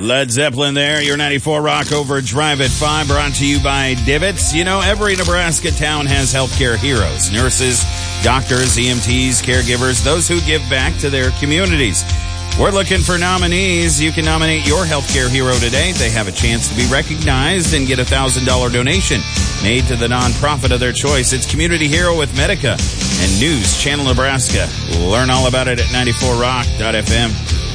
Led Zeppelin there. Your 94 Rock Overdrive at 5, brought to you by Divots. You know, every Nebraska town has healthcare heroes, nurses, doctors, EMTs, caregivers, those who give back to their communities. We're looking for nominees. You can nominate your healthcare hero today. They have a chance to be recognized and get a $1,000 donation made to the nonprofit of their choice. It's Community Hero with Medica and News Channel Nebraska. Learn all about it at 94rock.fm.